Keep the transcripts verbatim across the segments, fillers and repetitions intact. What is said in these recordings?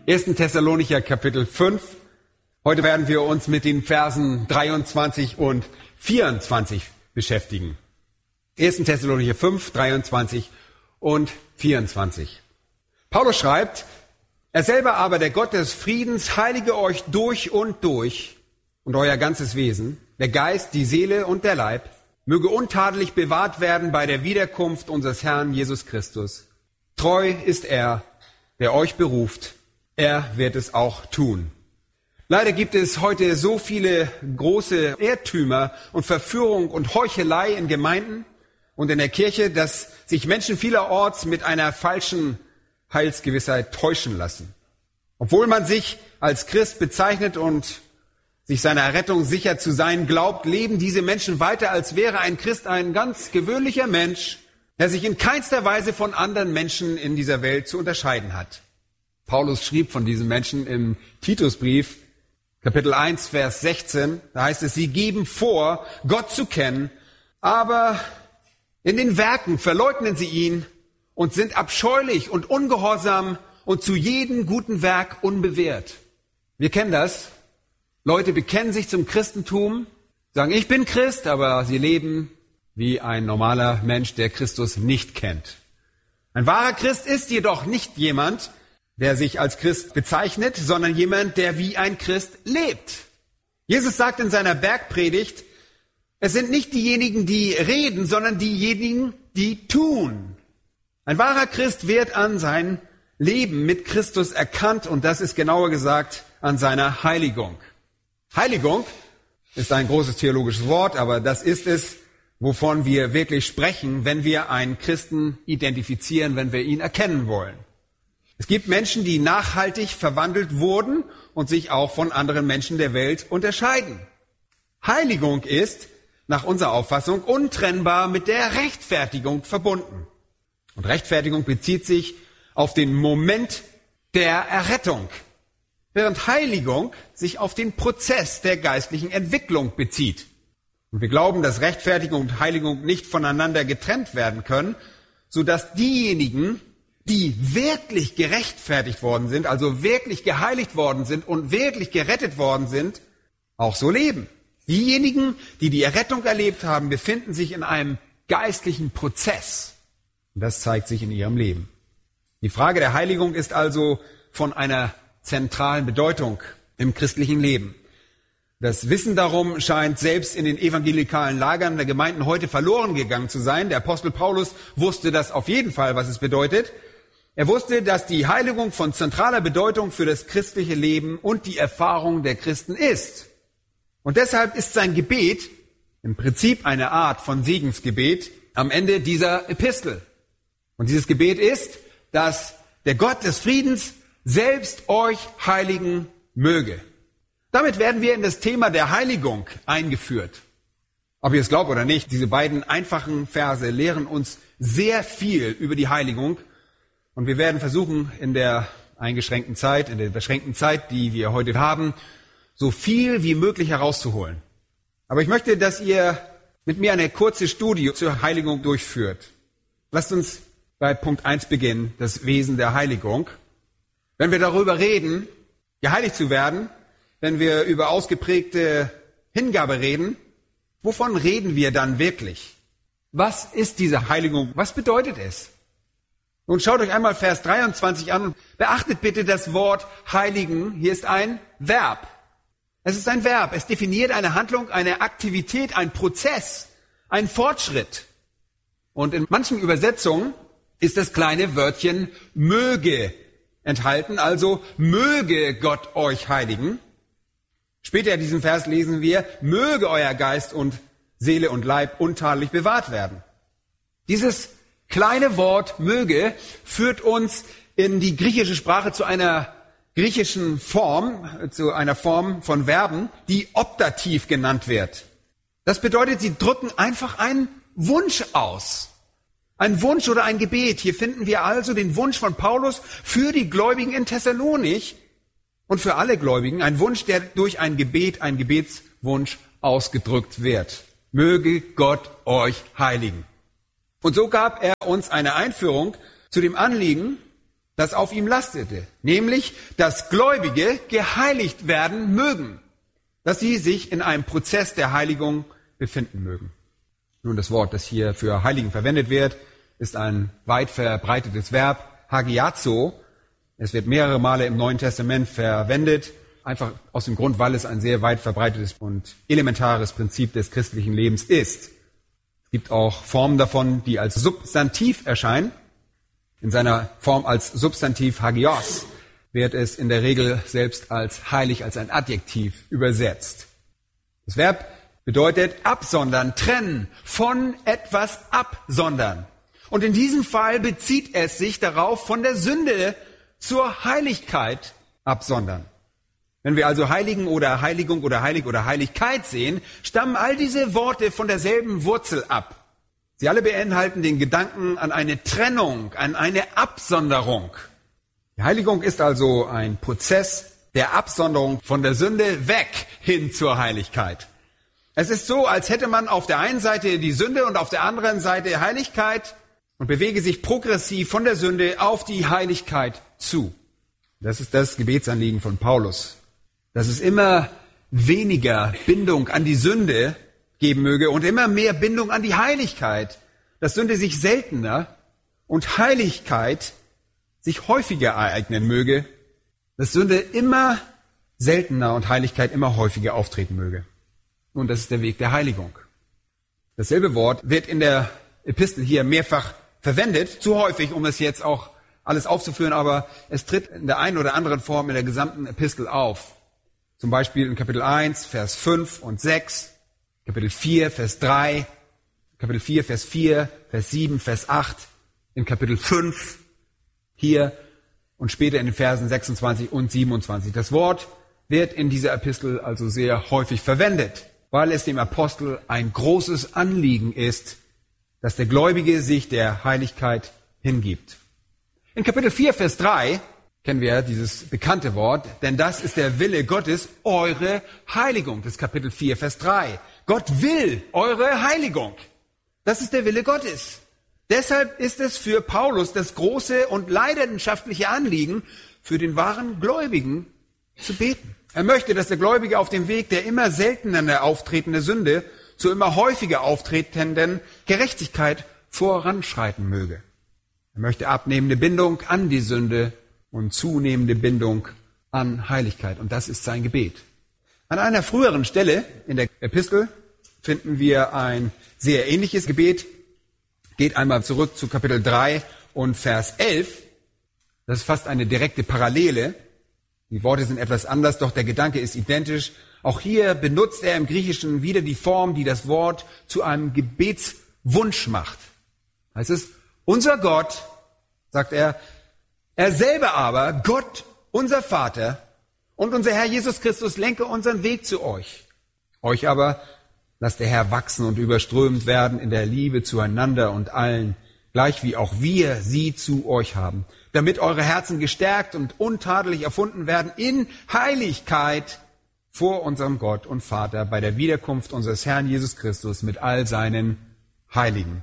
ersten Thessalonicher Kapitel fünf. Heute werden wir uns mit den Versen dreiundzwanzig und vierundzwanzig beschäftigen. ersten Thessalonicher fünf, dreiundzwanzig und vierundzwanzig. Paulus schreibt: Er selber aber, der Gott des Friedens, heilige euch durch und durch und euer ganzes Wesen, der Geist, die Seele und der Leib, möge untadelig bewahrt werden bei der Wiederkunft unseres Herrn Jesus Christus. Treu ist er, der euch beruft. Er wird es auch tun. Leider gibt es heute so viele große Irrtümer und Verführung und Heuchelei in Gemeinden und in der Kirche, dass sich Menschen vielerorts mit einer falschen Heilsgewissheit täuschen lassen. Obwohl man sich als Christ bezeichnet und sich seiner Rettung sicher zu sein glaubt, leben diese Menschen weiter, als wäre ein Christ ein ganz gewöhnlicher Mensch, der sich in keinster Weise von anderen Menschen in dieser Welt zu unterscheiden hat. Paulus schrieb von diesen Menschen im Titusbrief, Kapitel eins, Vers sechzehn, da heißt es: Sie geben vor, Gott zu kennen, aber in den Werken verleugnen sie ihn und sind abscheulich und ungehorsam und zu jedem guten Werk unbewehrt. Wir kennen das. Leute bekennen sich zum Christentum, sagen, ich bin Christ, aber sie leben wie ein normaler Mensch, der Christus nicht kennt. Ein wahrer Christ ist jedoch nicht jemand, der sich als Christ bezeichnet, sondern jemand, der wie ein Christ lebt. Jesus sagt in seiner Bergpredigt, es sind nicht diejenigen, die reden, sondern diejenigen, die tun. Ein wahrer Christ wird an sein Leben mit Christus erkannt und das ist genauer gesagt an seiner Heiligung. Heiligung ist ein großes theologisches Wort, aber das ist es, wovon wir wirklich sprechen, wenn wir einen Christen identifizieren, wenn wir ihn erkennen wollen. Es gibt Menschen, die nachhaltig verwandelt wurden und sich auch von anderen Menschen der Welt unterscheiden. Heiligung ist, nach unserer Auffassung, untrennbar mit der Rechtfertigung verbunden. Und Rechtfertigung bezieht sich auf den Moment der Errettung, während Heiligung sich auf den Prozess der geistlichen Entwicklung bezieht. Und wir glauben, dass Rechtfertigung und Heiligung nicht voneinander getrennt werden können, sodass diejenigen, die wirklich gerechtfertigt worden sind, also wirklich geheiligt worden sind und wirklich gerettet worden sind, auch so leben. Diejenigen, die die Errettung erlebt haben, befinden sich in einem geistlichen Prozess. Und das zeigt sich in ihrem Leben. Die Frage der Heiligung ist also von einer zentralen Bedeutung im christlichen Leben. Das Wissen darum scheint selbst in den evangelikalen Lagern der Gemeinden heute verloren gegangen zu sein. Der Apostel Paulus wusste das auf jeden Fall, was es bedeutet. Er wusste, dass die Heiligung von zentraler Bedeutung für das christliche Leben und die Erfahrung der Christen ist. Und deshalb ist sein Gebet im Prinzip eine Art von Segensgebet am Ende dieser Epistel. Und dieses Gebet ist, dass der Gott des Friedens selbst euch heiligen möge. Damit werden wir in das Thema der Heiligung eingeführt. Ob ihr es glaubt oder nicht, diese beiden einfachen Verse lehren uns sehr viel über die Heiligung. Und wir werden versuchen, in der eingeschränkten Zeit, in der beschränkten Zeit, die wir heute haben, so viel wie möglich herauszuholen. Aber ich möchte, dass ihr mit mir eine kurze Studie zur Heiligung durchführt. Lasst uns bei Punkt eins beginnen, das Wesen der Heiligung. Wenn wir darüber reden, geheiligt zu werden, wenn wir über ausgeprägte Hingabe reden, wovon reden wir dann wirklich? Was ist diese Heiligung? Was bedeutet es? Nun schaut euch einmal Vers dreiundzwanzig an und beachtet bitte das Wort heiligen. Hier ist ein Verb. Es ist ein Verb. Es definiert eine Handlung, eine Aktivität, ein Prozess, ein Fortschritt. Und in manchen Übersetzungen ist das kleine Wörtchen möge enthalten, also möge Gott euch heiligen. Später in diesem Vers lesen wir, möge euer Geist und Seele und Leib untadelig bewahrt werden. Dieses kleine Wort möge führt uns in die griechische Sprache zu einer griechischen Form, zu einer Form von Verben, die Optativ genannt wird. Das bedeutet, sie drücken einfach einen Wunsch aus. Ein Wunsch oder ein Gebet. Hier finden wir also den Wunsch von Paulus für die Gläubigen in Thessalonich und für alle Gläubigen. Ein Wunsch, der durch ein Gebet, ein Gebetswunsch ausgedrückt wird. Möge Gott euch heiligen. Und so gab er uns eine Einführung zu dem Anliegen, das auf ihm lastete, nämlich, dass Gläubige geheiligt werden mögen, dass sie sich in einem Prozess der Heiligung befinden mögen. Nun, das Wort, das hier für Heiligen verwendet wird, ist ein weit verbreitetes Verb, hagiazo. Es wird mehrere Male im Neuen Testament verwendet, einfach aus dem Grund, weil es ein sehr weit verbreitetes und elementares Prinzip des christlichen Lebens ist. Es gibt auch Formen davon, die als Substantiv erscheinen. In seiner Form als Substantiv hagios wird es in der Regel selbst als heilig, als ein Adjektiv übersetzt. Das Verb bedeutet absondern, trennen, von etwas absondern. Und in diesem Fall bezieht es sich darauf, von der Sünde zur Heiligkeit absondern. Wenn wir also Heiligen oder Heiligung oder Heilig oder Heiligkeit sehen, stammen all diese Worte von derselben Wurzel ab. Sie alle beinhalten den Gedanken an eine Trennung, an eine Absonderung. Die Heiligung ist also ein Prozess der Absonderung von der Sünde weg hin zur Heiligkeit. Es ist so, als hätte man auf der einen Seite die Sünde und auf der anderen Seite Heiligkeit und bewege sich progressiv von der Sünde auf die Heiligkeit zu. Das ist das Gebetsanliegen von Paulus, dass es immer weniger Bindung an die Sünde geben möge und immer mehr Bindung an die Heiligkeit, dass Sünde sich seltener und Heiligkeit sich häufiger ereignen möge, dass Sünde immer seltener und Heiligkeit immer häufiger auftreten möge. Und das ist der Weg der Heiligung. Dasselbe Wort wird in der Epistel hier mehrfach verwendet, zu häufig, um es jetzt auch alles aufzuführen, aber es tritt in der einen oder anderen Form in der gesamten Epistel auf. Zum Beispiel in Kapitel eins, Vers fünf und sechs, Kapitel vier, Vers drei, Kapitel vier, Vers vier, Vers sieben, Vers acht, in Kapitel fünf, hier und später in den Versen sechsundzwanzig und siebenundzwanzig. Das Wort wird in dieser Epistel also sehr häufig verwendet, weil es dem Apostel ein großes Anliegen ist, dass der Gläubige sich der Heiligkeit hingibt. In Kapitel vier, Vers drei kennen wir dieses bekannte Wort, denn das ist der Wille Gottes, eure Heiligung. Das ist Kapitel vier, Vers drei. Gott will eure Heiligung. Das ist der Wille Gottes. Deshalb ist es für Paulus das große und leidenschaftliche Anliegen, für den wahren Gläubigen zu beten. Er möchte, dass der Gläubige auf dem Weg der immer seltener auftretenden Sünde zur immer häufiger auftretenden Gerechtigkeit voranschreiten möge. Er möchte abnehmende Bindung an die Sünde und zunehmende Bindung an Heiligkeit. Und das ist sein Gebet. An einer früheren Stelle in der Epistel finden wir ein sehr ähnliches Gebet. Geht einmal zurück zu Kapitel drei und Vers elf. Das ist fast eine direkte Parallele. Die Worte sind etwas anders, doch der Gedanke ist identisch. Auch hier benutzt er im Griechischen wieder die Form, die das Wort zu einem Gebetswunsch macht. Heißt es, unser Gott, sagt er, er selber aber, Gott, unser Vater und unser Herr Jesus Christus, lenke unseren Weg zu euch. Euch aber lasst der Herr wachsen und überströmt werden in der Liebe zueinander und allen, gleich wie auch wir sie zu euch haben, damit eure Herzen gestärkt und untadelig erfunden werden in Heiligkeit vor unserem Gott und Vater bei der Wiederkunft unseres Herrn Jesus Christus mit all seinen Heiligen.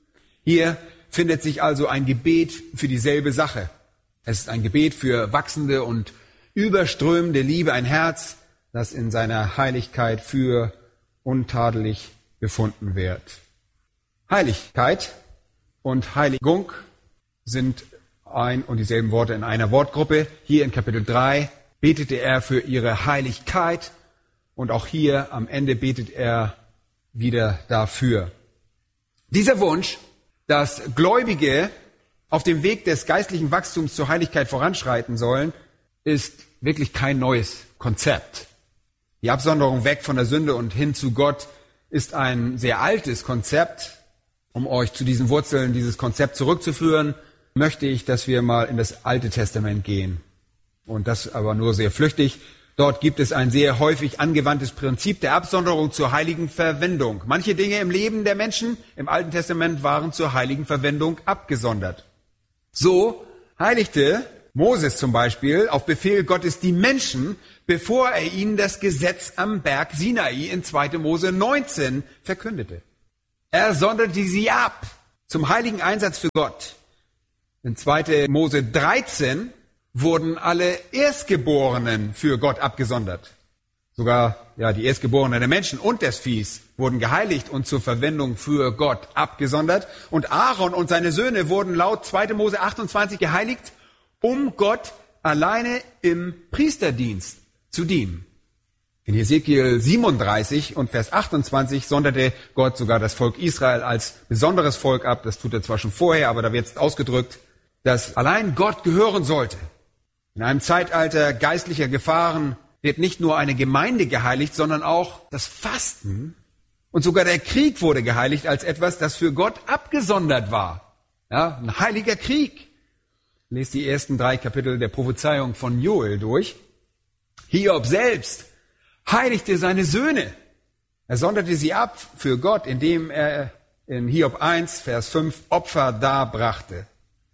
Hier findet sich also ein Gebet für dieselbe Sache. Es ist ein Gebet für wachsende und überströmende Liebe, ein Herz, das in seiner Heiligkeit für untadelig befunden wird. Heiligkeit und Heiligung sind ein und dieselben Worte in einer Wortgruppe. Hier in Kapitel drei betete er für ihre Heiligkeit und auch hier am Ende betet er wieder dafür. Dieser Wunsch, dass Gläubige auf dem Weg des geistlichen Wachstums zur Heiligkeit voranschreiten sollen, ist wirklich kein neues Konzept. Die Absonderung weg von der Sünde und hin zu Gott ist ein sehr altes Konzept. Um euch zu diesen Wurzeln dieses Konzept zurückzuführen, möchte ich, dass wir mal in das Alte Testament gehen. Und das aber nur sehr flüchtig. Dort gibt es ein sehr häufig angewandtes Prinzip der Absonderung zur heiligen Verwendung. Manche Dinge im Leben der Menschen im Alten Testament waren zur heiligen Verwendung abgesondert. So heiligte Moses zum Beispiel auf Befehl Gottes die Menschen, bevor er ihnen das Gesetz am Berg Sinai in zweiter Mose neunzehn verkündete. Er sonderte sie ab zum heiligen Einsatz für Gott. In zweiter Mose dreizehn wurden alle Erstgeborenen für Gott abgesondert. Sogar ja, die Erstgeborenen der Menschen und des Viehs wurden geheiligt und zur Verwendung für Gott abgesondert. Und Aaron und seine Söhne wurden laut zweiter Mose achtundzwanzig geheiligt, um Gott alleine im Priesterdienst zu dienen. In Hesekiel siebenunddreißig und Vers achtundzwanzig sonderte Gott sogar das Volk Israel als besonderes Volk ab. Das tut er zwar schon vorher, aber da wird es ausgedrückt, dass allein Gott gehören sollte. In einem Zeitalter geistlicher Gefahren wird nicht nur eine Gemeinde geheiligt, sondern auch das Fasten und sogar der Krieg wurde geheiligt als etwas, das für Gott abgesondert war. Ja, ein heiliger Krieg. Lest die ersten drei Kapitel der Prophezeiung von Joel durch. Hiob selbst heiligte seine Söhne. Er sonderte sie ab für Gott, indem er in Hiob eins, Vers fünf Opfer darbrachte.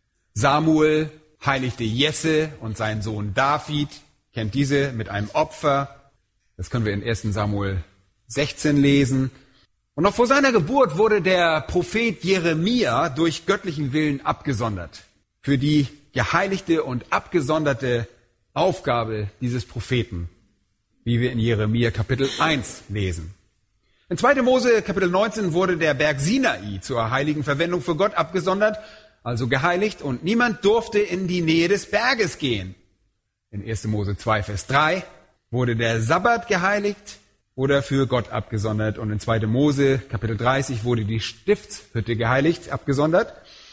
Samuel heiligte Jesse und seinen Sohn David, kennt diese, mit einem Opfer. Das können wir in erster Samuel sechzehn lesen. Und noch vor seiner Geburt wurde der Prophet Jeremia durch göttlichen Willen abgesondert. Für die geheiligte und abgesonderte Aufgabe dieses Propheten, wie wir in Jeremia Kapitel eins lesen. In zweiter Mose Kapitel neunzehn wurde der Berg Sinai zur heiligen Verwendung für Gott abgesondert, also geheiligt, und niemand durfte in die Nähe des Berges gehen. In erster Mose zwei, Vers drei wurde der Sabbat geheiligt oder für Gott abgesondert. Und in zweiter Mose Kapitel dreißig wurde die Stiftshütte geheiligt, abgesondert.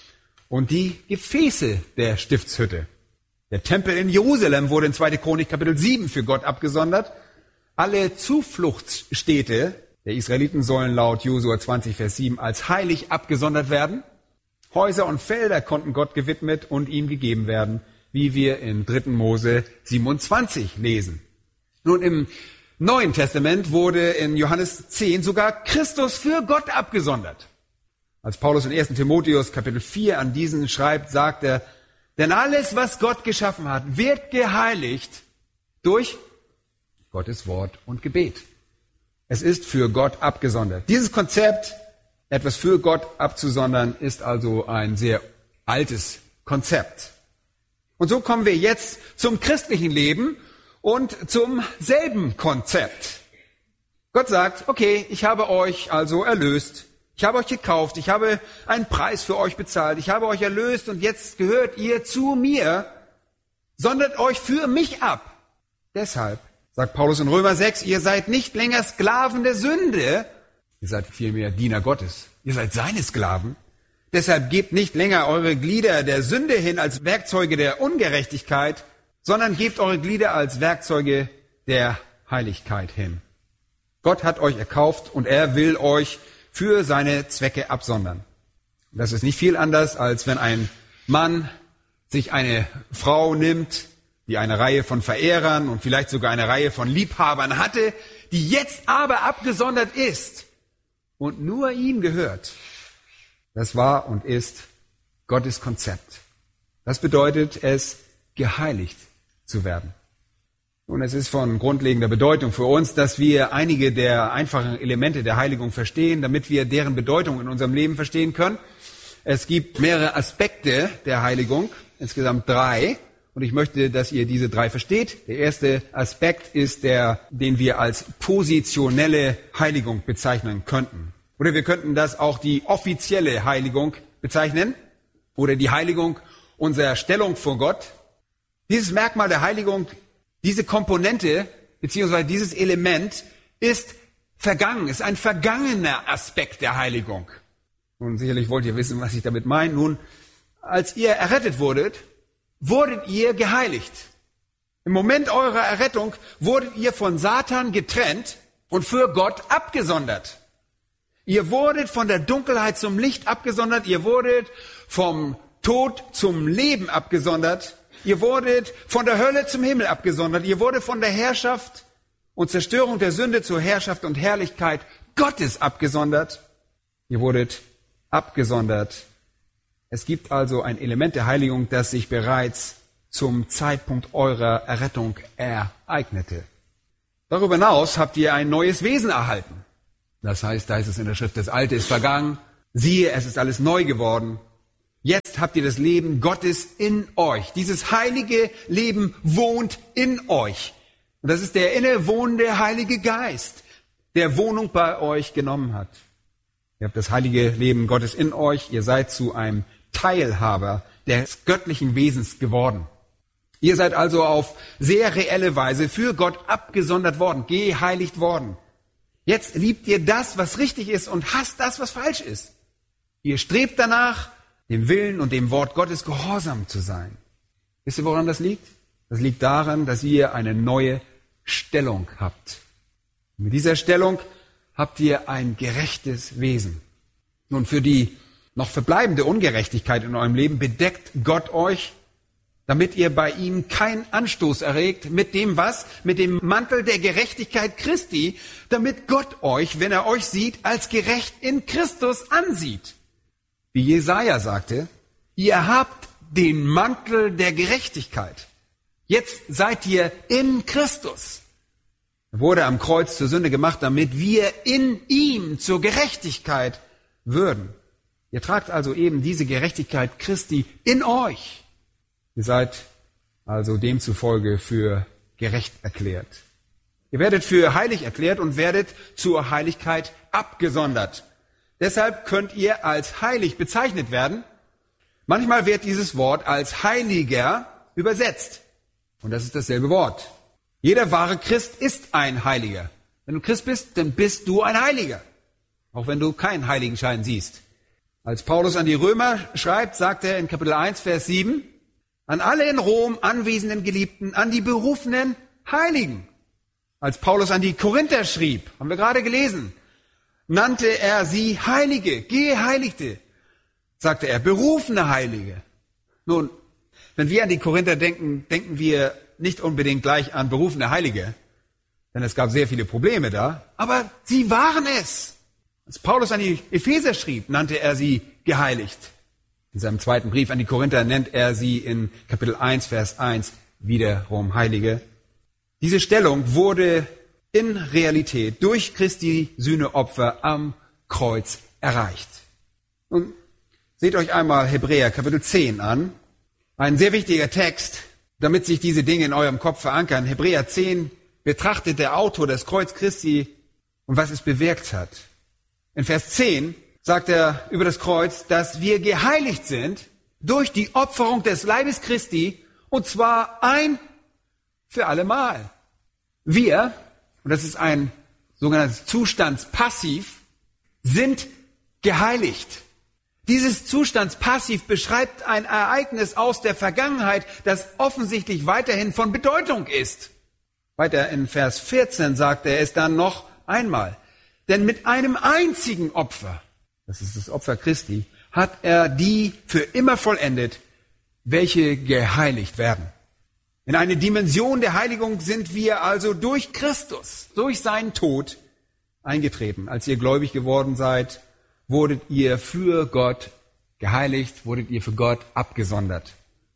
Und die Gefäße der Stiftshütte. Der Tempel in Jerusalem wurde in zweiter Chronik Kapitel sieben für Gott abgesondert. Alle Zufluchtsstädte der Israeliten sollen laut Josua zwanzig, Vers sieben als heilig abgesondert werden. Häuser und Felder konnten Gott gewidmet und ihm gegeben werden, wie wir in dritter Mose siebenundzwanzig lesen. Nun, im Neuen Testament wurde in Johannes zehn sogar Christus für Gott abgesondert. Als Paulus in erster Timotheus Kapitel vier an diesen schreibt, sagt er, denn alles, was Gott geschaffen hat, wird geheiligt durch Gottes Wort und Gebet. Es ist für Gott abgesondert. Dieses Konzept, etwas für Gott abzusondern, ist also ein sehr altes Konzept. Und so kommen wir jetzt zum christlichen Leben und zum selben Konzept. Gott sagt, okay, ich habe euch also erlöst. Ich habe euch gekauft, ich habe einen Preis für euch bezahlt, ich habe euch erlöst und jetzt gehört ihr zu mir, sondert euch für mich ab. Deshalb, sagt Paulus in Römer sechs, ihr seid nicht länger Sklaven der Sünde, ihr seid vielmehr Diener Gottes, ihr seid seine Sklaven. Deshalb gebt nicht länger eure Glieder der Sünde hin als Werkzeuge der Ungerechtigkeit, sondern gebt eure Glieder als Werkzeuge der Heiligkeit hin. Gott hat euch erkauft und er will euch für seine Zwecke absondern. Das ist nicht viel anders, als wenn ein Mann sich eine Frau nimmt, die eine Reihe von Verehrern und vielleicht sogar eine Reihe von Liebhabern hatte, die jetzt aber abgesondert ist und nur ihm gehört. Das war und ist Gottes Konzept. Das bedeutet es, geheiligt zu werden. Und es ist von grundlegender Bedeutung für uns, dass wir einige der einfachen Elemente der Heiligung verstehen, damit wir deren Bedeutung in unserem Leben verstehen können. Es gibt mehrere Aspekte der Heiligung, insgesamt drei. Und ich möchte, dass ihr diese drei versteht. Der erste Aspekt ist der, den wir als positionelle Heiligung bezeichnen könnten. Oder wir könnten das auch die offizielle Heiligung bezeichnen. Oder die Heiligung unserer Stellung vor Gott. Dieses Merkmal der Heiligung, diese Komponente beziehungsweise dieses Element ist vergangen, ist ein vergangener Aspekt der Heiligung. Und sicherlich wollt ihr wissen, was ich damit meine. Nun, als ihr errettet wurdet, wurdet ihr geheiligt. Im Moment eurer Errettung wurdet ihr von Satan getrennt und für Gott abgesondert. Ihr wurdet von der Dunkelheit zum Licht abgesondert, ihr wurdet vom Tod zum Leben abgesondert. Ihr wurdet von der Hölle zum Himmel abgesondert. Ihr wurdet von der Herrschaft und Zerstörung der Sünde zur Herrschaft und Herrlichkeit Gottes abgesondert. Ihr wurdet abgesondert. Es gibt also ein Element der Heiligung, das sich bereits zum Zeitpunkt eurer Errettung ereignete. Darüber hinaus habt ihr ein neues Wesen erhalten. Das heißt, da ist es in der Schrift, das Alte ist vergangen. Siehe, es ist alles neu geworden. Jetzt habt ihr das Leben Gottes in euch. Dieses heilige Leben wohnt in euch. Und das ist der innewohnende Heilige Geist, der Wohnung bei euch genommen hat. Ihr habt das heilige Leben Gottes in euch. Ihr seid zu einem Teilhaber des göttlichen Wesens geworden. Ihr seid also auf sehr reelle Weise für Gott abgesondert worden, geheiligt worden. Jetzt liebt ihr das, was richtig ist, und hasst das, was falsch ist. Ihr strebt danach, dem Willen und dem Wort Gottes gehorsam zu sein. Wisst ihr, woran das liegt? Das liegt daran, dass ihr eine neue Stellung habt. Mit dieser Stellung habt ihr ein gerechtes Wesen. Nun, für die noch verbleibende Ungerechtigkeit in eurem Leben bedeckt Gott euch, damit ihr bei ihm keinen Anstoß erregt mit dem was? Mit dem Mantel der Gerechtigkeit Christi, damit Gott euch, wenn er euch sieht, als gerecht in Christus ansieht. Wie Jesaja sagte, ihr habt den Mantel der Gerechtigkeit. Jetzt seid ihr in Christus. Er wurde am Kreuz zur Sünde gemacht, damit wir in ihm zur Gerechtigkeit würden. Ihr tragt also eben diese Gerechtigkeit Christi in euch. Ihr seid also demzufolge für gerecht erklärt. Ihr werdet für heilig erklärt und werdet zur Heiligkeit abgesondert. Deshalb könnt ihr als heilig bezeichnet werden. Manchmal wird dieses Wort als Heiliger übersetzt. Und das ist dasselbe Wort. Jeder wahre Christ ist ein Heiliger. Wenn du Christ bist, dann bist du ein Heiliger. Auch wenn du keinen Heiligenschein siehst. Als Paulus an die Römer schreibt, sagt er in Kapitel eins, Vers sieben, an alle in Rom anwesenden Geliebten, an die berufenen Heiligen. Als Paulus an die Korinther schrieb, haben wir gerade gelesen, nannte er sie Heilige, Geheiligte, sagte er, berufene Heilige. Nun, wenn wir an die Korinther denken, denken wir nicht unbedingt gleich an berufene Heilige, denn es gab sehr viele Probleme da, aber sie waren es. Als Paulus an die Epheser schrieb, nannte er sie geheiligt. In seinem zweiten Brief an die Korinther nennt er sie in Kapitel eins, Vers eins wiederum Heilige. Diese Stellung wurde in Realität durch Christi Sühneopfer am Kreuz erreicht. Und seht euch einmal Hebräer Kapitel zehn an. Ein sehr wichtiger Text, damit sich diese Dinge in eurem Kopf verankern. Hebräer zehn betrachtet der Autor das Kreuz Christi und was es bewirkt hat. In Vers zehn sagt er über das Kreuz, dass wir geheiligt sind durch die Opferung des Leibes Christi, und zwar ein für alle Mal. Wir, und das ist ein sogenanntes Zustandspassiv, sind geheiligt. Dieses Zustandspassiv beschreibt ein Ereignis aus der Vergangenheit, das offensichtlich weiterhin von Bedeutung ist. Weiter in Vers vierzehn sagt er es dann noch einmal. Denn mit einem einzigen Opfer, das ist das Opfer Christi, hat er die für immer vollendet, welche geheiligt werden. In eine Dimension der Heiligung sind wir also durch Christus, durch seinen Tod eingetreten. Als ihr gläubig geworden seid, wurdet ihr für Gott geheiligt, wurdet ihr für Gott abgesondert.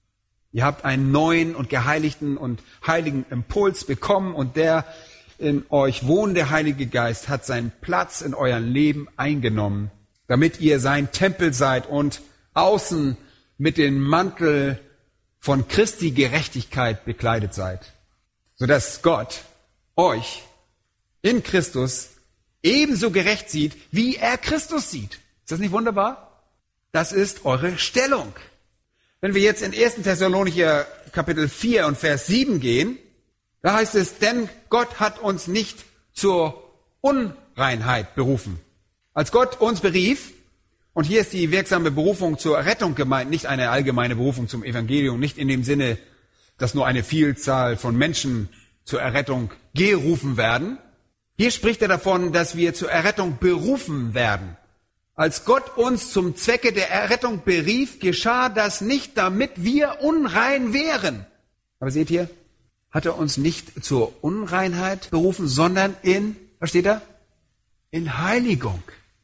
Ihr habt einen neuen und geheiligten und heiligen Impuls bekommen, und der in euch wohnende Heilige Geist hat seinen Platz in eurem Leben eingenommen, damit ihr sein Tempel seid und außen mit dem Mantel von Christi Gerechtigkeit bekleidet seid, sodass Gott euch in Christus ebenso gerecht sieht, wie er Christus sieht. Ist das nicht wunderbar? Das ist eure Stellung. Wenn wir jetzt in ersten Thessalonicher Kapitel vier und Vers sieben gehen, da heißt es, denn Gott hat uns nicht zur Unreinheit berufen. Als Gott uns berief, und hier ist die wirksame Berufung zur Errettung gemeint, nicht eine allgemeine Berufung zum Evangelium, nicht in dem Sinne, dass nur eine Vielzahl von Menschen zur Errettung gerufen werden. Hier spricht er davon, dass wir zur Errettung berufen werden. Als Gott uns zum Zwecke der Errettung berief, geschah das nicht, damit wir unrein wären. Aber seht ihr, hat er uns nicht zur Unreinheit berufen, sondern in, was steht da? In Heiligung.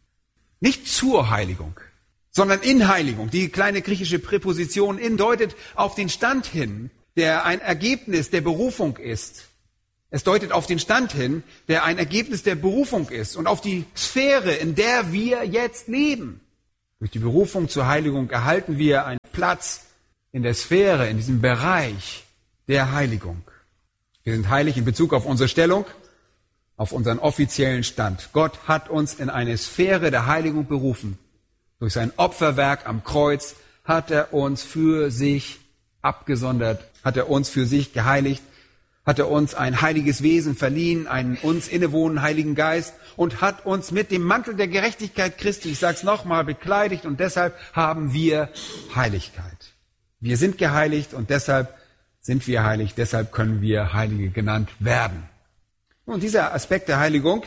Nicht zur Heiligung, sondern in Heiligung. Die kleine griechische Präposition in deutet auf den Stand hin, der ein Ergebnis der Berufung ist. Es deutet auf den Stand hin, der ein Ergebnis der Berufung ist, und auf die Sphäre, in der wir jetzt leben. Durch die Berufung zur Heiligung erhalten wir einen Platz in der Sphäre, in diesem Bereich der Heiligung. Wir sind heilig in Bezug auf unsere Stellung, auf unseren offiziellen Stand. Gott hat uns in eine Sphäre der Heiligung berufen. Durch sein Opferwerk am Kreuz hat er uns für sich abgesondert, hat er uns für sich geheiligt, hat er uns ein heiliges Wesen verliehen, einen uns innewohnenden Heiligen Geist und hat uns mit dem Mantel der Gerechtigkeit Christi, ich sage es nochmal, bekleidigt und deshalb haben wir Heiligkeit. Wir sind geheiligt und deshalb sind wir heilig, deshalb können wir Heilige genannt werden. Und dieser Aspekt der Heiligung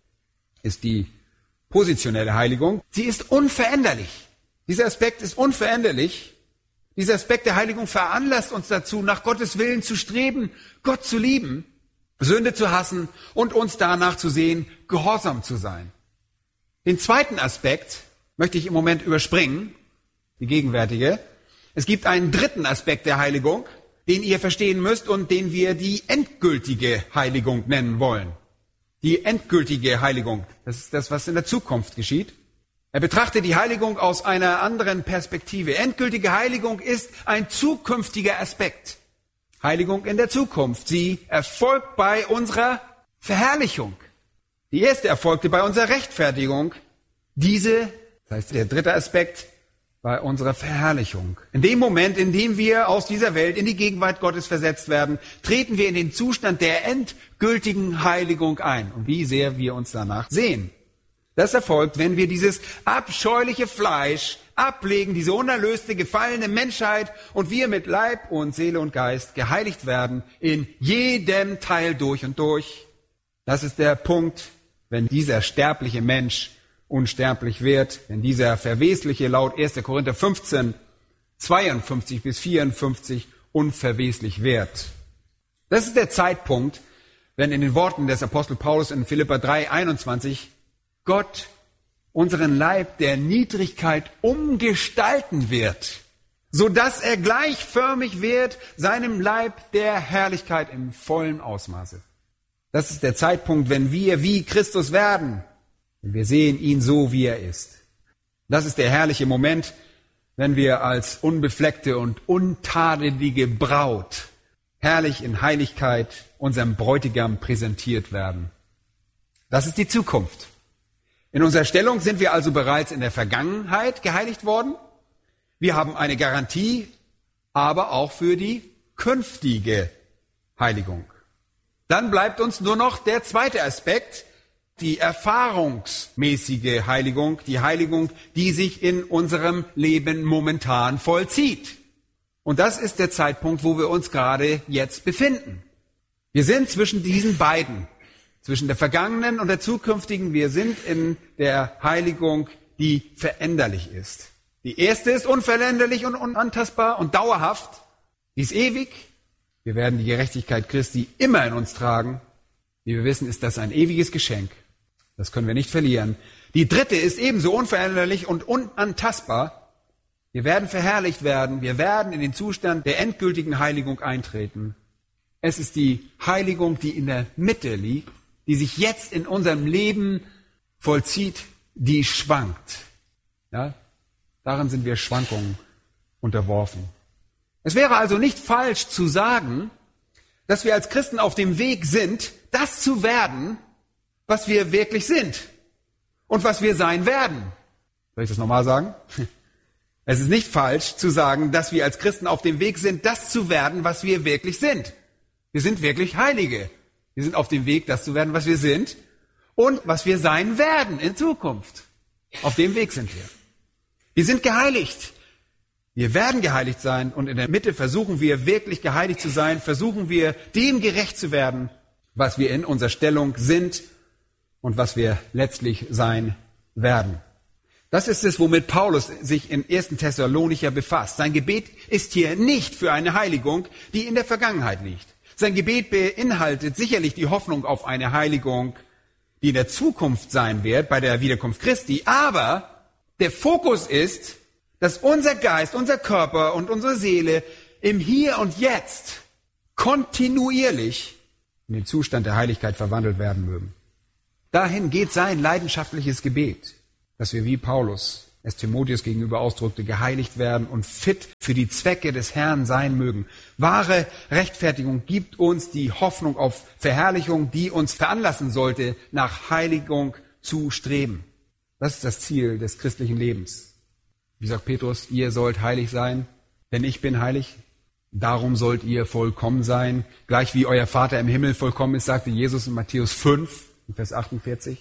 ist die positionelle Heiligung. Sie ist unveränderlich. Dieser Aspekt ist unveränderlich. Dieser Aspekt der Heiligung veranlasst uns dazu, nach Gottes Willen zu streben, Gott zu lieben, Sünde zu hassen und uns danach zu sehen, gehorsam zu sein. Den zweiten Aspekt möchte ich im Moment überspringen, die gegenwärtige. Es gibt einen dritten Aspekt der Heiligung, den ihr verstehen müsst und den wir die endgültige Heiligung nennen wollen. Die endgültige Heiligung, das ist das, was in der Zukunft geschieht. Er betrachtet die Heiligung aus einer anderen Perspektive. Endgültige Heiligung ist ein zukünftiger Aspekt. Heiligung in der Zukunft. Sie erfolgt bei unserer Verherrlichung. Die erste erfolgte bei unserer Rechtfertigung. Diese, das heißt der dritte Aspekt, bei unserer Verherrlichung. In dem Moment, in dem wir aus dieser Welt in die Gegenwart Gottes versetzt werden, treten wir in den Zustand der endgültigen Heiligung ein. Und wie sehr wir uns danach sehen. Das erfolgt, wenn wir dieses abscheuliche Fleisch ablegen, diese unerlöste, gefallene Menschheit und wir mit Leib und Seele und Geist geheiligt werden, in jedem Teil durch und durch. Das ist der Punkt, wenn dieser sterbliche Mensch unsterblich wird, wenn dieser verwesliche laut erster Korinther fünfzehn, zweiundfünfzig bis vierundfünfzig unverweslich wird. Das ist der Zeitpunkt, wenn in den Worten des Apostel Paulus in Philipper drei, einundzwanzig Gott unseren Leib der Niedrigkeit umgestalten wird, so dass er gleichförmig wird seinem Leib der Herrlichkeit im vollen Ausmaße. Das ist der Zeitpunkt, wenn wir wie Christus werden. Wir sehen ihn so, wie er ist. Das ist der herrliche Moment, wenn wir als unbefleckte und untadelige Braut herrlich in Heiligkeit unserem Bräutigam präsentiert werden. Das ist die Zukunft. In unserer Stellung sind wir also bereits in der Vergangenheit geheiligt worden. Wir haben eine Garantie, aber auch für die künftige Heiligung. Dann bleibt uns nur noch der zweite Aspekt, die erfahrungsmäßige Heiligung, die Heiligung, die sich in unserem Leben momentan vollzieht. Und das ist der Zeitpunkt, wo wir uns gerade jetzt befinden. Wir sind zwischen diesen beiden, zwischen der vergangenen und der zukünftigen. Wir sind in der Heiligung, die veränderlich ist. Die erste ist unveränderlich und unantastbar und dauerhaft. Die ist ewig. Wir werden die Gerechtigkeit Christi immer in uns tragen. Wie wir wissen, ist das ein ewiges Geschenk. Das können wir nicht verlieren. Die dritte ist ebenso unveränderlich und unantastbar. Wir werden verherrlicht werden. Wir werden in den Zustand der endgültigen Heiligung eintreten. Es ist die Heiligung, die in der Mitte liegt, die sich jetzt in unserem Leben vollzieht, die schwankt. Ja? Darin sind wir Schwankungen unterworfen. Es wäre also nicht falsch zu sagen, dass wir als Christen auf dem Weg sind, das zu werden, was wir wirklich sind und was wir sein werden. Soll ich das nochmal sagen? Es ist nicht falsch zu sagen, dass wir als Christen auf dem Weg sind, das zu werden, was wir wirklich sind. Wir sind wirklich Heilige. Wir sind auf dem Weg, das zu werden, was wir sind und was wir sein werden in Zukunft. Auf dem Weg sind wir. Wir sind geheiligt. Wir werden geheiligt sein und in der Mitte versuchen wir wirklich geheiligt zu sein, versuchen wir dem gerecht zu werden, was wir in unserer Stellung sind und was wir letztlich sein werden. Das ist es, womit Paulus sich im ersten Thessalonicher befasst. Sein Gebet ist hier nicht für eine Heiligung, die in der Vergangenheit liegt. Sein Gebet beinhaltet sicherlich die Hoffnung auf eine Heiligung, die in der Zukunft sein wird, bei der Wiederkunft Christi. Aber der Fokus ist, dass unser Geist, unser Körper und unsere Seele im Hier und Jetzt kontinuierlich in den Zustand der Heiligkeit verwandelt werden mögen. Dahin geht sein leidenschaftliches Gebet, dass wir wie Paulus es Timotheus gegenüber ausdrückte, geheiligt werden und fit für die Zwecke des Herrn sein mögen. Wahre Rechtfertigung gibt uns die Hoffnung auf Verherrlichung, die uns veranlassen sollte, nach Heiligung zu streben. Das ist das Ziel des christlichen Lebens. Wie sagt Petrus, ihr sollt heilig sein, denn ich bin heilig. Darum sollt ihr vollkommen sein, gleich wie euer Vater im Himmel vollkommen ist, sagte Jesus in Matthäus fünf, Vers achtundvierzig.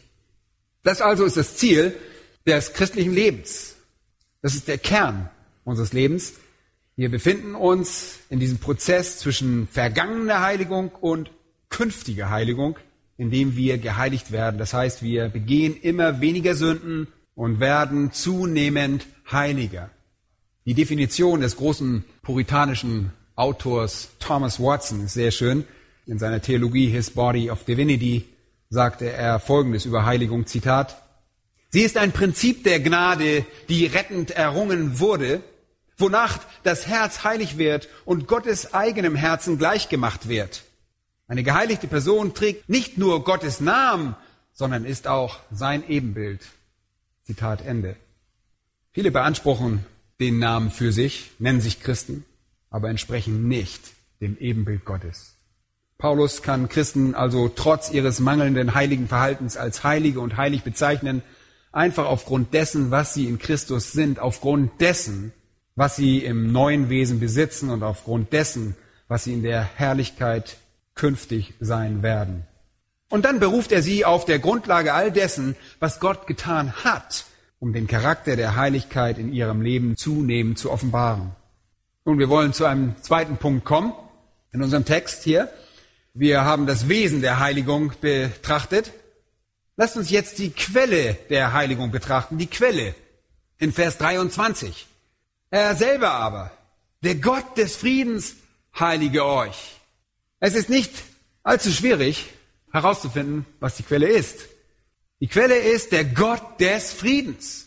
Das also ist das Ziel des christlichen Lebens. Das ist der Kern unseres Lebens. Wir befinden uns in diesem Prozess zwischen vergangener Heiligung und künftiger Heiligung, in dem wir geheiligt werden. Das heißt, wir begehen immer weniger Sünden und werden zunehmend heiliger. Die Definition des großen puritanischen Autors Thomas Watson ist sehr schön. In seiner Theologie His Body of Divinity sagte er Folgendes über Heiligung, Zitat: Sie ist ein Prinzip der Gnade, die rettend errungen wurde, wonach das Herz heilig wird und Gottes eigenem Herzen gleichgemacht wird. Eine geheiligte Person trägt nicht nur Gottes Namen, sondern ist auch sein Ebenbild. Zitat Ende. Viele beanspruchen den Namen für sich, nennen sich Christen, aber entsprechen nicht dem Ebenbild Gottes. Paulus kann Christen also trotz ihres mangelnden heiligen Verhaltens als heilige und heilig bezeichnen, einfach aufgrund dessen, was sie in Christus sind, aufgrund dessen, was sie im neuen Wesen besitzen und aufgrund dessen, was sie in der Herrlichkeit künftig sein werden. Und dann beruft er sie auf der Grundlage all dessen, was Gott getan hat, um den Charakter der Heiligkeit in ihrem Leben zunehmend zu offenbaren. Nun, wir wollen zu einem zweiten Punkt kommen in unserem Text hier. Wir haben das Wesen der Heiligung betrachtet. Lasst uns jetzt die Quelle der Heiligung betrachten, die Quelle in Vers dreiundzwanzig. Er selber aber, der Gott des Friedens, heilige euch. Es ist nicht allzu schwierig herauszufinden, was die Quelle ist. Die Quelle ist der Gott des Friedens.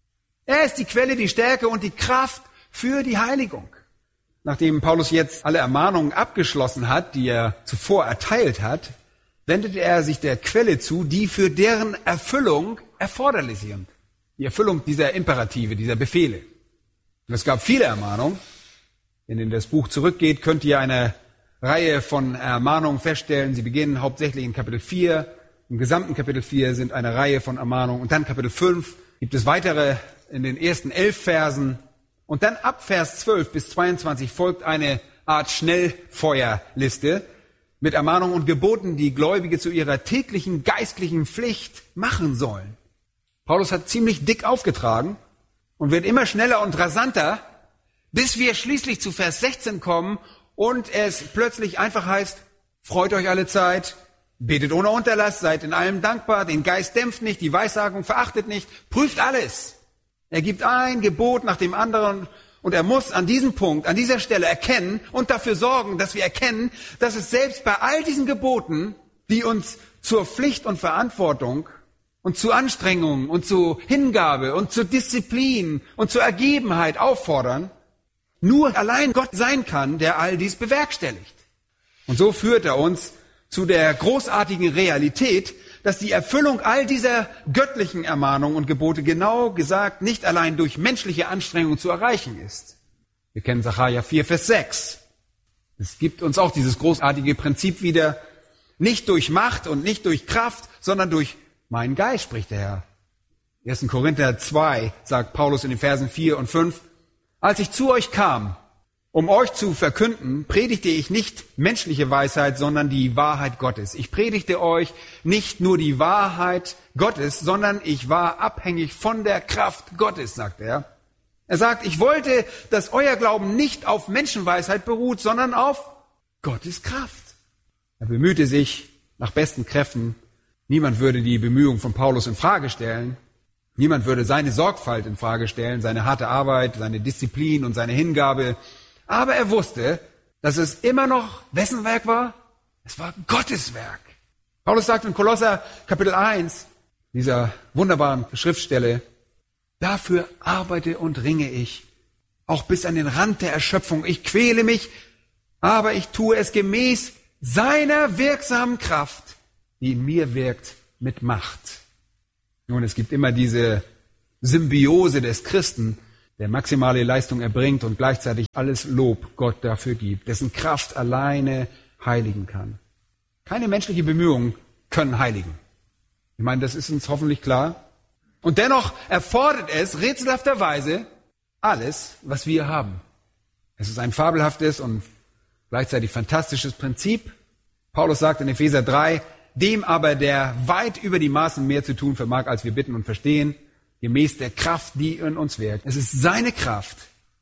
Er ist die Quelle, die Stärke und die Kraft für die Heiligung. Nachdem Paulus jetzt alle Ermahnungen abgeschlossen hat, die er zuvor erteilt hat, wendete er sich der Quelle zu, die für deren Erfüllung erforderlich sind. Die Erfüllung dieser Imperative, dieser Befehle. Und es gab viele Ermahnungen. Wenn ihr in das Buch zurückgeht, könnt ihr eine Reihe von Ermahnungen feststellen. Sie beginnen hauptsächlich in Kapitel vier. Im gesamten Kapitel vier sind eine Reihe von Ermahnungen. Und dann Kapitel fünf gibt es weitere in den ersten elf Versen. Und dann ab Vers zwölf bis zweiundzwanzig folgt eine Art Schnellfeuerliste mit Ermahnungen und Geboten, die Gläubige zu ihrer täglichen geistlichen Pflicht machen sollen. Paulus hat ziemlich dick aufgetragen und wird immer schneller und rasanter, bis wir schließlich zu Vers sechzehn kommen und es plötzlich einfach heißt: Freut euch alle Zeit, betet ohne Unterlass, seid in allem dankbar, den Geist dämpft nicht, die Weissagung verachtet nicht, prüft alles. Er gibt ein Gebot nach dem anderen und er muss an diesem Punkt, an dieser Stelle erkennen und dafür sorgen, dass wir erkennen, dass es selbst bei all diesen Geboten, die uns zur Pflicht und Verantwortung und zu Anstrengung und zu Hingabe und zur Disziplin und zur Ergebenheit auffordern, nur allein Gott sein kann, der all dies bewerkstelligt. Und so führt er uns zu der großartigen Realität, dass die Erfüllung all dieser göttlichen Ermahnungen und Gebote genau gesagt nicht allein durch menschliche Anstrengung zu erreichen ist. Wir kennen Sacharja vier, Vers sechs. Es gibt uns auch dieses großartige Prinzip wieder, nicht durch Macht und nicht durch Kraft, sondern durch meinen Geist, spricht der Herr. erster Korinther zwei sagt Paulus in den Versen vier und fünf, als ich zu euch kam, um euch zu verkünden, predigte ich nicht menschliche Weisheit, sondern die Wahrheit Gottes. Ich predigte euch nicht nur die Wahrheit Gottes, sondern ich war abhängig von der Kraft Gottes, sagt er. Er sagt, ich wollte, dass euer Glauben nicht auf Menschenweisheit beruht, sondern auf Gottes Kraft. Er bemühte sich nach besten Kräften. Niemand würde die Bemühungen von Paulus in Frage stellen. Niemand würde seine Sorgfalt in Frage stellen, seine harte Arbeit, seine Disziplin und seine Hingabe. Aber er wusste, dass es immer noch wessen Werk war? Es war Gottes Werk. Paulus sagt in Kolosser Kapitel eins, dieser wunderbaren Schriftstelle, dafür arbeite und ringe ich, auch bis an den Rand der Erschöpfung. Ich quäle mich, aber ich tue es gemäß seiner wirksamen Kraft, die in mir wirkt mit Macht. Nun, es gibt immer diese Symbiose des Christen, der maximale Leistung erbringt und gleichzeitig alles Lob Gott dafür gibt, dessen Kraft alleine heiligen kann. Keine menschlichen Bemühungen können heiligen. Ich meine, das ist uns hoffentlich klar. Und dennoch erfordert es rätselhafterweise alles, was wir haben. Es ist ein fabelhaftes und gleichzeitig fantastisches Prinzip. Paulus sagt in Epheser drei, dem aber, der weit über die Maßen mehr zu tun vermag, als wir bitten und verstehen, gemäß der Kraft, die in uns wirkt. Es ist seine Kraft,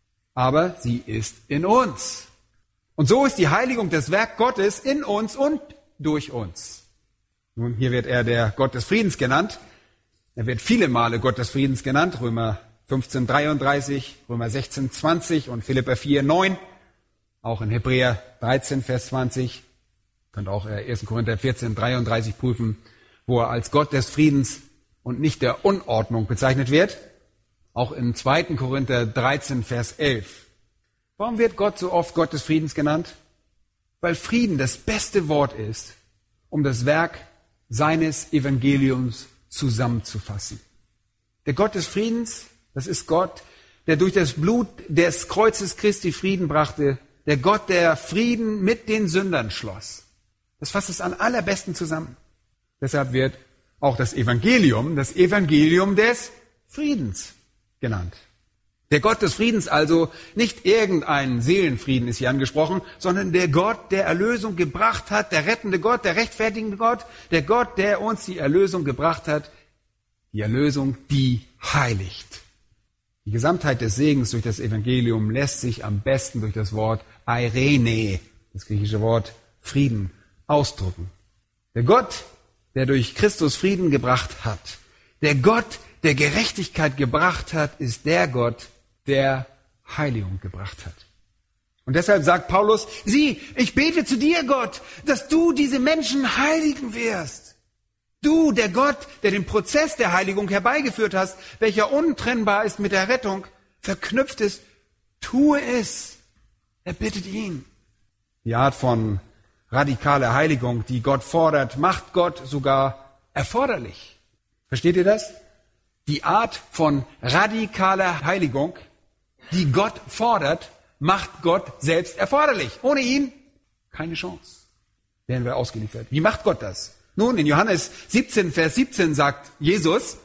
aber sie ist in uns. Und so ist die Heiligung das Werk Gottes in uns und durch uns. Nun, hier wird er der Gott des Friedens genannt. Er wird viele Male Gott des Friedens genannt. Römer fünfzehn, dreiunddreißig, Römer sechzehn, zwanzig und Philipper vier, neun. Auch in Hebräer dreizehn, Vers zwanzig. Könnt auch erster Korinther vierzehn, dreiunddreißig prüfen, wo er als Gott des Friedens und nicht der Unordnung bezeichnet wird. Auch in zweiter Korinther dreizehn, Vers elf. Warum wird Gott so oft Gott des Friedens genannt? Weil Frieden das beste Wort ist, um das Werk seines Evangeliums zusammenzufassen. Der Gott des Friedens, das ist Gott, der durch das Blut des Kreuzes Christi Frieden brachte, der Gott, der Frieden mit den Sündern schloss. Das fasst es am allerbesten zusammen. Deshalb wird auch das Evangelium, das Evangelium des Friedens genannt. Der Gott des Friedens also, nicht irgendein Seelenfrieden ist hier angesprochen, sondern der Gott, der Erlösung gebracht hat, der rettende Gott, der rechtfertigende Gott, der Gott, der uns die Erlösung gebracht hat, die Erlösung, die heiligt. Die Gesamtheit des Segens durch das Evangelium lässt sich am besten durch das Wort Eirene, das griechische Wort Frieden, ausdrücken. Der Gott, der durch Christus Frieden gebracht hat, der Gott, der Gerechtigkeit gebracht hat, ist der Gott, der Heiligung gebracht hat. Und deshalb sagt Paulus, sieh, ich bete zu dir, Gott, dass du diese Menschen heiligen wirst. Du, der Gott, der den Prozess der Heiligung herbeigeführt hast, welcher untrennbar ist mit der Rettung, verknüpft ist, tue es. Er bittet ihn. Die Art von radikaler Heiligung, die Gott fordert, macht Gott sogar erforderlich. Versteht ihr das? Die Art von radikaler Heiligung, die Gott fordert, macht Gott selbst erforderlich. Ohne ihn keine Chance. Werden wir ausgeliefert. Wie macht Gott das? Nun, in Johannes siebzehn, Vers siebzehn sagt Jesus,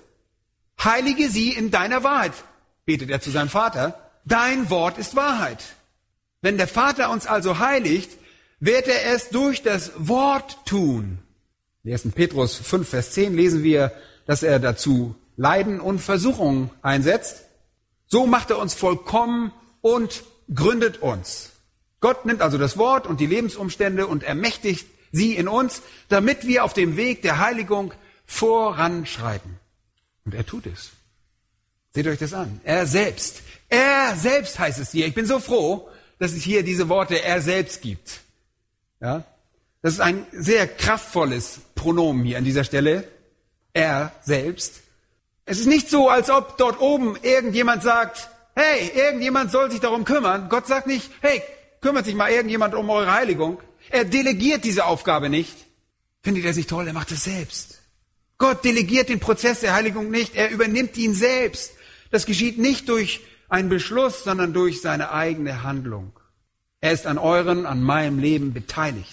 heilige sie in deiner Wahrheit, betet er zu seinem Vater, dein Wort ist Wahrheit. Wenn der Vater uns also heiligt, wird er es durch das Wort tun. In erster Petrus fünf, Vers zehn lesen wir, dass er dazu Leiden und Versuchungen einsetzt. So macht er uns vollkommen und gründet uns. Gott nimmt also das Wort und die Lebensumstände und ermächtigt sie in uns, damit wir auf dem Weg der Heiligung voranschreiten. Und er tut es. Seht euch das an. Er selbst. Er selbst heißt es hier. Ich bin so froh, dass es hier diese Worte er selbst gibt. Ja? Das ist ein sehr kraftvolles Pronomen hier an dieser Stelle. Er selbst. Es ist nicht so, als ob dort oben irgendjemand sagt, hey, irgendjemand soll sich darum kümmern. Gott sagt nicht, hey, kümmert sich mal irgendjemand um eure Heiligung. Er delegiert diese Aufgabe nicht. Findet ihr das nicht toll? Er macht es selbst. Gott delegiert den Prozess der Heiligung nicht. Er übernimmt ihn selbst. Das geschieht nicht durch einen Beschluss, sondern durch seine eigene Handlung. Er ist an euren, an meinem Leben beteiligt.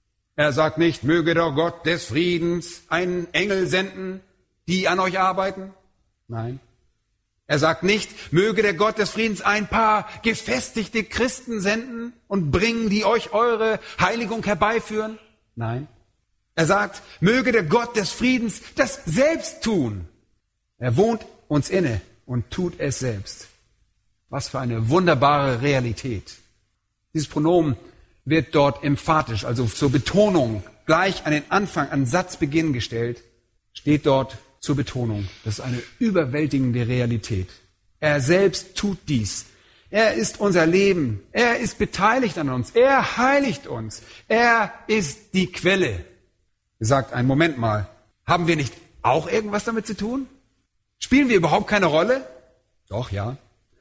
Er sagt nicht, möge der Gott des Friedens einen Engel senden, die an euch arbeiten. Nein. Er sagt nicht, möge der Gott des Friedens ein paar gefestigte Christen senden und bringen, die euch eure Heiligung herbeiführen. Nein. Er sagt, möge der Gott des Friedens das selbst tun. Er wohnt uns inne und tut es selbst. Was für eine wunderbare Realität. Dieses Pronomen wird dort emphatisch, also zur Betonung, gleich an den Anfang, an Satzbeginn gestellt, steht dort zur Betonung. Das ist eine überwältigende Realität. Er selbst tut dies. Er ist unser Leben. Er ist beteiligt an uns. Er heiligt uns. Er ist die Quelle. Er sagt, einen Moment mal, haben wir nicht auch irgendwas damit zu tun? Spielen wir überhaupt keine Rolle? Doch, ja.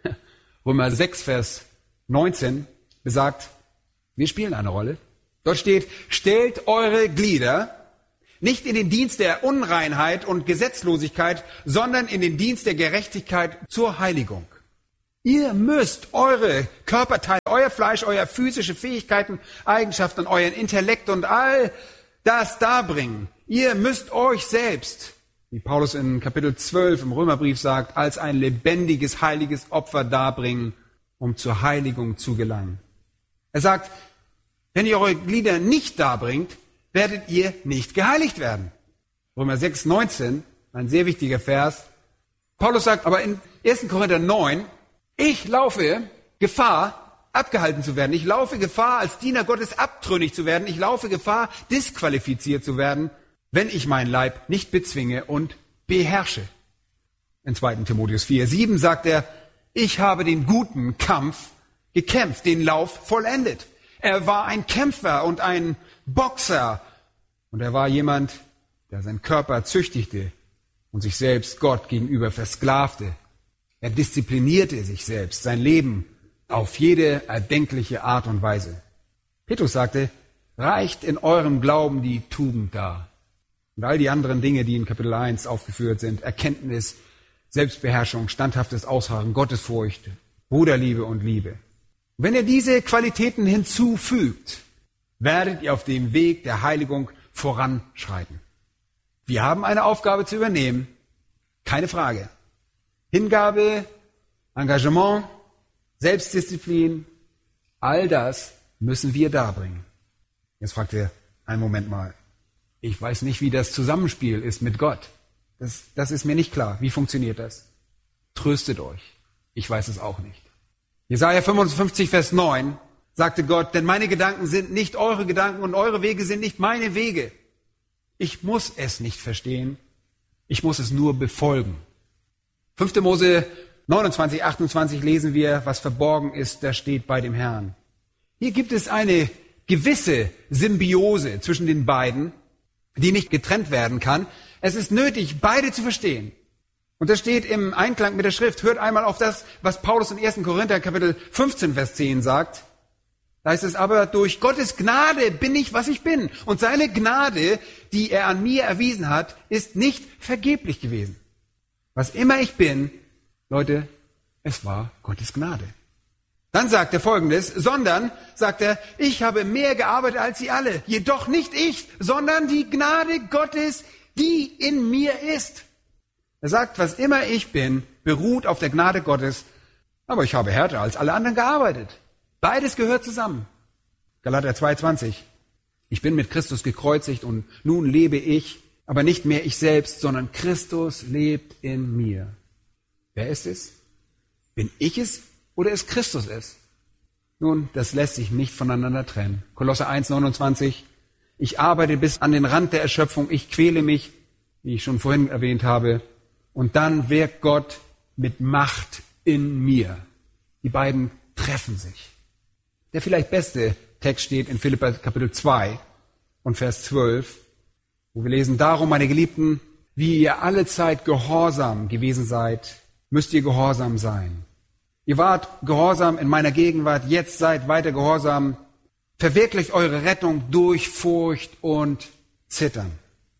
Römer sechs, Vers neunzehn besagt, wir spielen eine Rolle. Dort steht, stellt eure Glieder Nicht in den Dienst der Unreinheit und Gesetzlosigkeit, sondern in den Dienst der Gerechtigkeit zur Heiligung. Ihr müsst eure Körperteile, euer Fleisch, euer physische Fähigkeiten, Eigenschaften, euren Intellekt und all das darbringen. Ihr müsst euch selbst, wie Paulus in Kapitel zwölf im Römerbrief sagt, als ein lebendiges, heiliges Opfer darbringen, um zur Heiligung zu gelangen. Er sagt, wenn ihr eure Glieder nicht darbringt, werdet ihr nicht geheiligt werden. Römer sechs, neunzehn, ein sehr wichtiger Vers. Paulus sagt aber in ersten Korinther neun, ich laufe Gefahr, abgehalten zu werden. Ich laufe Gefahr, als Diener Gottes abtrünnig zu werden. Ich laufe Gefahr, disqualifiziert zu werden, wenn ich meinen Leib nicht bezwinge und beherrsche. In zweiten Timotheus vier, sieben sagt er, ich habe den guten Kampf gekämpft, den Lauf vollendet. Er war ein Kämpfer und ein Boxer. Und er war jemand, der seinen Körper züchtigte und sich selbst Gott gegenüber versklavte. Er disziplinierte sich selbst, sein Leben auf jede erdenkliche Art und Weise. Petrus sagte, reicht in eurem Glauben die Tugend dar. Und all die anderen Dinge, die in Kapitel eins aufgeführt sind, Erkenntnis, Selbstbeherrschung, standhaftes Ausharren, Gottesfurcht, Bruderliebe und Liebe. Und wenn ihr diese Qualitäten hinzufügt, werdet ihr auf dem Weg der Heiligung voranschreiten. Wir haben eine Aufgabe zu übernehmen, keine Frage. Hingabe, Engagement, Selbstdisziplin, all das müssen wir darbringen. Jetzt fragt ihr, einen Moment mal, ich weiß nicht, wie das Zusammenspiel ist mit Gott. Das, das ist mir nicht klar. Wie funktioniert das? Tröstet euch. Ich weiß es auch nicht. Jesaja fünfundfünfzig, Vers neun sagte Gott, denn meine Gedanken sind nicht eure Gedanken und eure Wege sind nicht meine Wege. Ich muss es nicht verstehen. Ich muss es nur befolgen. fünfter Mose neunundzwanzig, achtundzwanzig lesen wir, was verborgen ist, das steht bei dem Herrn. Hier gibt es eine gewisse Symbiose zwischen den beiden, die nicht getrennt werden kann. Es ist nötig, beide zu verstehen. Und das steht im Einklang mit der Schrift. Hört einmal auf das, was Paulus in ersten Korinther Kapitel fünfzehn, Vers zehn sagt. Da heißt es aber, durch Gottes Gnade bin ich, was ich bin. Und seine Gnade, die er an mir erwiesen hat, ist nicht vergeblich gewesen. Was immer ich bin, Leute, es war Gottes Gnade. Dann sagt er Folgendes, sondern, sagt er, ich habe mehr gearbeitet als sie alle. Jedoch nicht ich, sondern die Gnade Gottes, die in mir ist. Er sagt, was immer ich bin, beruht auf der Gnade Gottes, aber ich habe härter als alle anderen gearbeitet. Beides gehört zusammen. Galater zwei, zwanzig. Ich bin mit Christus gekreuzigt und nun lebe ich, aber nicht mehr ich selbst, sondern Christus lebt in mir. Wer ist es? Bin ich es oder ist Christus es? Nun, das lässt sich nicht voneinander trennen. Kolosser eins, neunundzwanzig. Ich arbeite bis an den Rand der Erschöpfung. Ich quäle mich, wie ich schon vorhin erwähnt habe. Und dann wirkt Gott mit Macht in mir. Die beiden treffen sich. Der vielleicht beste Text steht in Philipper Kapitel zwei und Vers zwölf, wo wir lesen, darum, meine Geliebten, wie ihr alle Zeit gehorsam gewesen seid, müsst ihr gehorsam sein. Ihr wart gehorsam in meiner Gegenwart, jetzt seid weiter gehorsam. Verwirklicht eure Rettung durch Furcht und Zittern.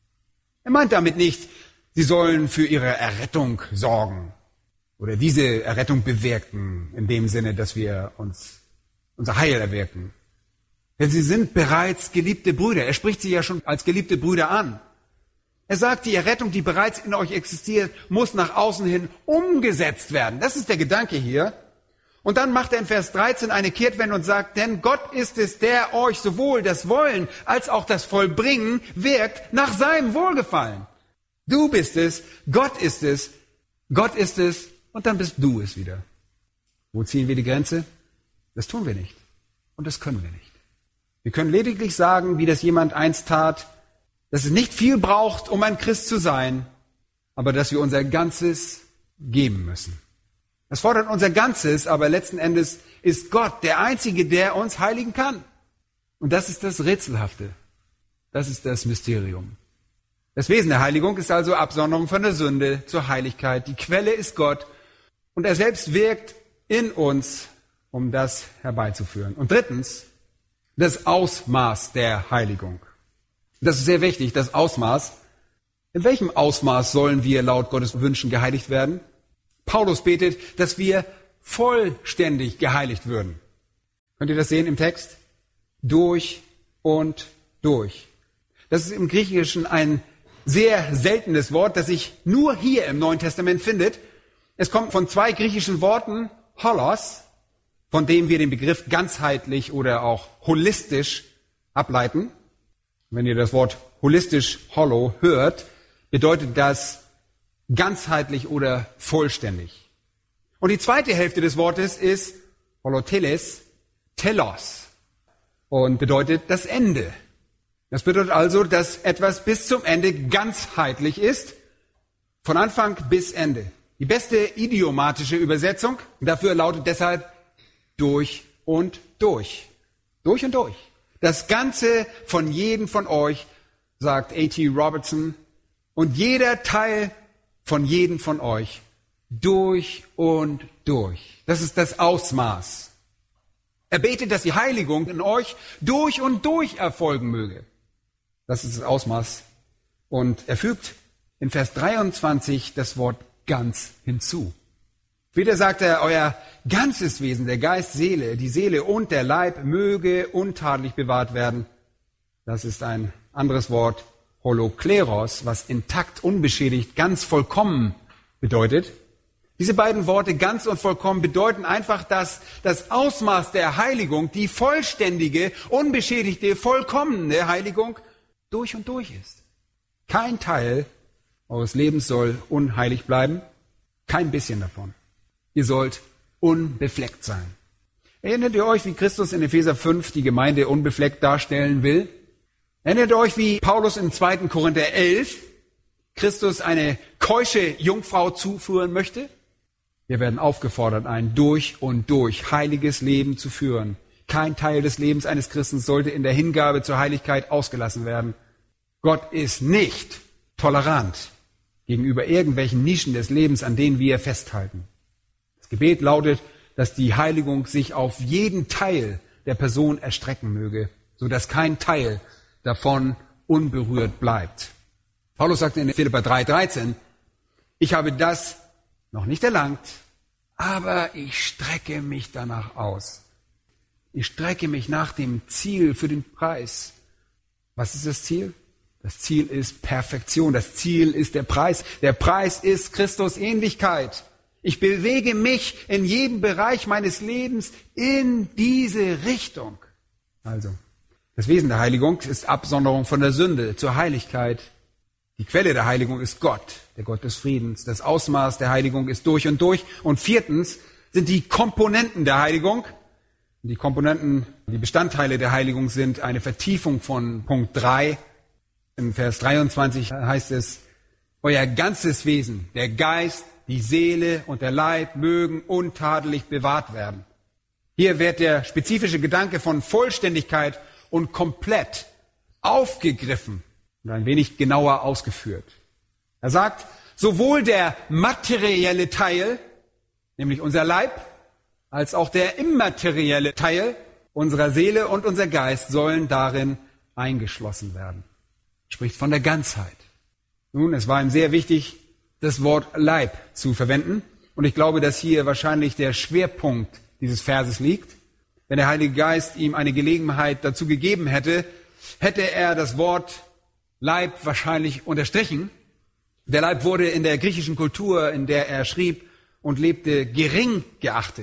Er meint damit nicht, sie sollen für ihre Errettung sorgen oder diese Errettung bewirken, in dem Sinne, dass wir uns unser Heil erwirken. Denn sie sind bereits geliebte Brüder. Er spricht sie ja schon als geliebte Brüder an. Er sagt, die Errettung, die bereits in euch existiert, muss nach außen hin umgesetzt werden. Das ist der Gedanke hier. Und dann macht er in Vers dreizehn eine Kehrtwende und sagt, denn Gott ist es, der euch sowohl das Wollen als auch das Vollbringen wirkt nach seinem Wohlgefallen. Du bist es, Gott ist es, Gott ist es und dann bist du es wieder. Wo ziehen wir die Grenze? Das tun wir nicht und das können wir nicht. Wir können lediglich sagen, wie das jemand einst tat, dass es nicht viel braucht, um ein Christ zu sein, aber dass wir unser Ganzes geben müssen. Das fordert unser Ganzes, aber letzten Endes ist Gott der Einzige, der uns heiligen kann. Und das ist das Rätselhafte. Das ist das Mysterium. Das Wesen der Heiligung ist also Absonderung von der Sünde zur Heiligkeit. Die Quelle ist Gott und er selbst wirkt in uns, um das herbeizuführen. Und drittens, das Ausmaß der Heiligung. Das ist sehr wichtig, das Ausmaß. In welchem Ausmaß sollen wir laut Gottes Wünschen geheiligt werden? Paulus betet, dass wir vollständig geheiligt würden. Könnt ihr das sehen im Text? Durch und durch. Das ist im Griechischen ein sehr seltenes Wort, das sich nur hier im Neuen Testament findet. Es kommt von zwei griechischen Worten, holos, von dem wir den Begriff ganzheitlich oder auch holistisch ableiten. Wenn ihr das Wort holistisch, holo, hört, bedeutet das ganzheitlich oder vollständig. Und die zweite Hälfte des Wortes ist holoteles, telos, und bedeutet das Ende. Das bedeutet also, dass etwas bis zum Ende ganzheitlich ist, von Anfang bis Ende. Die beste idiomatische Übersetzung dafür lautet deshalb durch und durch. Durch und durch. Das Ganze von jedem von euch, sagt A T Robertson, und jeder Teil von jedem von euch, durch und durch. Das ist das Ausmaß. Er betet, dass die Heiligung in euch durch und durch erfolgen möge. Das ist das Ausmaß. Und er fügt in Vers dreiundzwanzig das Wort ganz hinzu. Wieder sagt er, euer ganzes Wesen, der Geist, Seele, die Seele und der Leib möge untadelig bewahrt werden. Das ist ein anderes Wort, holokleros, was intakt, unbeschädigt, ganz vollkommen bedeutet. Diese beiden Worte, ganz und vollkommen, bedeuten einfach, dass das Ausmaß der Heiligung, die vollständige, unbeschädigte, vollkommene Heiligung durch und durch ist. Kein Teil eures Lebens soll unheilig bleiben, kein bisschen davon. Ihr sollt unbefleckt sein. Erinnert ihr euch, wie Christus in Epheser fünf die Gemeinde unbefleckt darstellen will? Erinnert ihr euch, wie Paulus in zweiten Korinther elf Christus eine keusche Jungfrau zuführen möchte? Wir werden aufgefordert, ein durch und durch heiliges Leben zu führen. Kein Teil des Lebens eines Christen sollte in der Hingabe zur Heiligkeit ausgelassen werden. Gott ist nicht tolerant gegenüber irgendwelchen Nischen des Lebens, an denen wir festhalten. Das Gebet lautet, dass die Heiligung sich auf jeden Teil der Person erstrecken möge, sodass kein Teil davon unberührt bleibt. Paulus sagte in Philipper drei dreizehn, ich habe das noch nicht erlangt, aber ich strecke mich danach aus. Ich strecke mich nach dem Ziel für den Preis. Was ist das Ziel? Das Ziel ist Perfektion. Das Ziel ist der Preis. Der Preis ist Christus Ähnlichkeit. Ich bewege mich in jedem Bereich meines Lebens in diese Richtung. Also, das Wesen der Heiligung ist Absonderung von der Sünde zur Heiligkeit. Die Quelle der Heiligung ist Gott, der Gott des Friedens. Das Ausmaß der Heiligung ist durch und durch. Und viertens sind die Komponenten der Heiligung. Die Komponenten, die Bestandteile der Heiligung sind eine Vertiefung von Punkt drei. In Vers dreiundzwanzig heißt es, euer ganzes Wesen, der Geist, die Seele und der Leib mögen untadelig bewahrt werden. Hier wird der spezifische Gedanke von Vollständigkeit und komplett aufgegriffen und ein wenig genauer ausgeführt. Er sagt, sowohl der materielle Teil, nämlich unser Leib, als auch der immaterielle Teil unserer Seele und unser Geist sollen darin eingeschlossen werden. Er spricht von der Ganzheit. Nun, es war ihm sehr wichtig, das Wort Leib zu verwenden. Und ich glaube, dass hier wahrscheinlich der Schwerpunkt dieses Verses liegt. Wenn der Heilige Geist ihm eine Gelegenheit dazu gegeben hätte, hätte er das Wort Leib wahrscheinlich unterstrichen. Der Leib wurde in der griechischen Kultur, in der er schrieb und lebte, gering geachtet.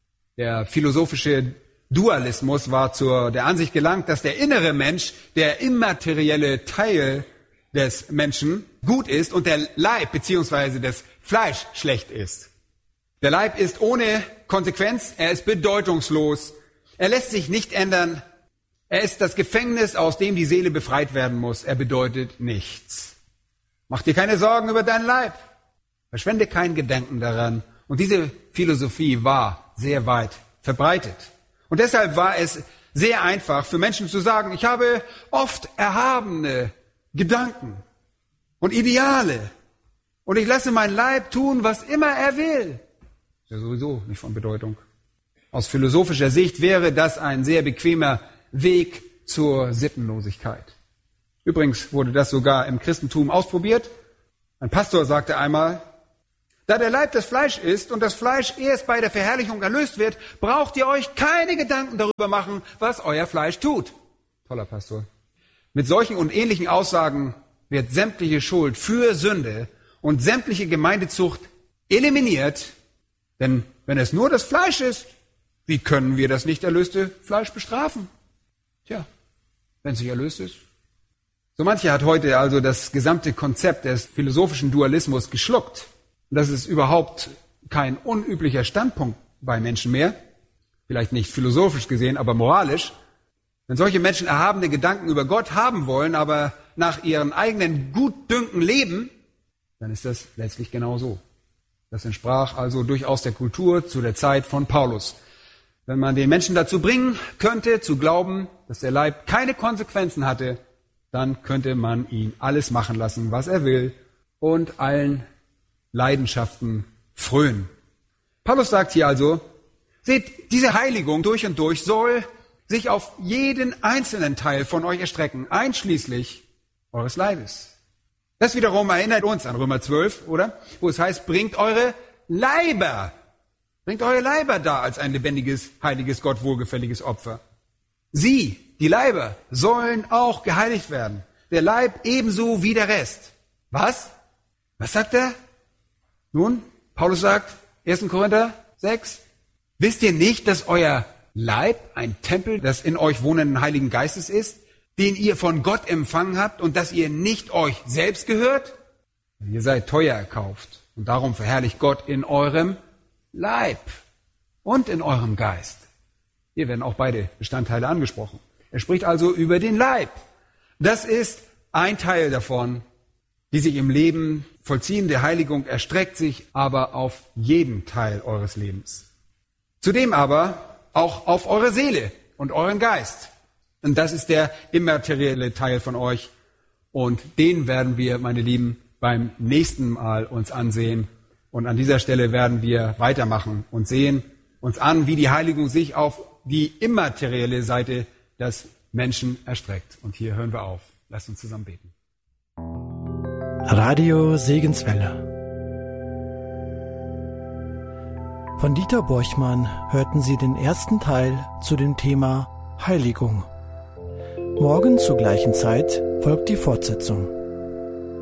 Der philosophische Dualismus war zur der Ansicht gelangt, dass der innere Mensch, der immaterielle Teil des Menschen, gut ist und der Leib bzw. das Fleisch schlecht ist. Der Leib ist ohne Konsequenz, er ist bedeutungslos, er lässt sich nicht ändern, er ist das Gefängnis, aus dem die Seele befreit werden muss, er bedeutet nichts. Mach dir keine Sorgen über deinen Leib, verschwende kein Gedenken daran. Und diese Philosophie war sehr weit verbreitet. Und deshalb war es sehr einfach für Menschen zu sagen, ich habe oft erhabene Gedanken und Ideale und ich lasse mein Leib tun, was immer er will. Ist ja sowieso nicht von Bedeutung. Aus philosophischer Sicht wäre das ein sehr bequemer Weg zur Sittenlosigkeit. Übrigens wurde das sogar im Christentum ausprobiert. Ein Pastor sagte einmal, da der Leib das Fleisch ist und das Fleisch erst bei der Verherrlichung erlöst wird, braucht ihr euch keine Gedanken darüber machen, was euer Fleisch tut. Toller Pastor. Mit solchen und ähnlichen Aussagen wird sämtliche Schuld für Sünde und sämtliche Gemeindezucht eliminiert. Denn wenn es nur das Fleisch ist, wie können wir das nicht erlöste Fleisch bestrafen? Tja, wenn es nicht erlöst ist. So mancher hat heute also das gesamte Konzept des philosophischen Dualismus geschluckt. Und das ist überhaupt kein unüblicher Standpunkt bei Menschen mehr. Vielleicht nicht philosophisch gesehen, aber moralisch. Wenn solche Menschen erhabene Gedanken über Gott haben wollen, aber nach ihren eigenen Gutdünken leben, dann ist das letztlich genau so. Das entsprach also durchaus der Kultur zu der Zeit von Paulus. Wenn man den Menschen dazu bringen könnte, zu glauben, dass der Leib keine Konsequenzen hatte, dann könnte man ihn alles machen lassen, was er will, und allen Leidenschaften frönen. Paulus sagt hier also, seht, diese Heiligung durch und durch soll sich auf jeden einzelnen Teil von euch erstrecken, einschließlich eures Leibes. Das wiederum erinnert uns an Römer zwölf, oder? Wo es heißt, bringt eure Leiber, bringt eure Leiber da als ein lebendiges, heiliges, Gott wohlgefälliges Opfer. Sie, die Leiber, sollen auch geheiligt werden. Der Leib ebenso wie der Rest. Was? Was sagt er? Nun, Paulus sagt, erster Korinther sechs, wisst ihr nicht, dass euer Leib ein Tempel des in euch wohnenden Heiligen Geistes ist, den ihr von Gott empfangen habt und dass ihr nicht euch selbst gehört? Ihr seid teuer erkauft und darum verherrlicht Gott in eurem Leib und in eurem Geist. Hier werden auch beide Bestandteile angesprochen. Er spricht also über den Leib. Das ist ein Teil davon, die sich im Leben vollziehende Heiligung erstreckt sich aber auf jeden Teil eures Lebens. Zudem aber auch auf eure Seele und euren Geist. Und das ist der immaterielle Teil von euch. Und den werden wir, meine Lieben, beim nächsten Mal uns ansehen. Und an dieser Stelle werden wir weitermachen und sehen uns an, wie die Heiligung sich auf die immaterielle Seite des Menschen erstreckt. Und hier hören wir auf. Lasst uns zusammen beten. Radio Segenswelle. Von Dieter Borchmann hörten Sie den ersten Teil zu dem Thema Heiligung. Morgen zur gleichen Zeit folgt die Fortsetzung.